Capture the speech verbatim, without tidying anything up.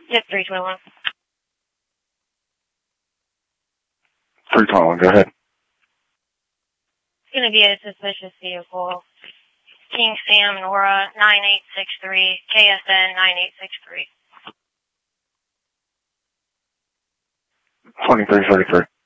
Yep, three twenty-one. three twenty-one, go ahead. It's going to be a suspicious vehicle. King Sam Nora nine eight six three, K S N nine eight six three. twenty-three thirty-three.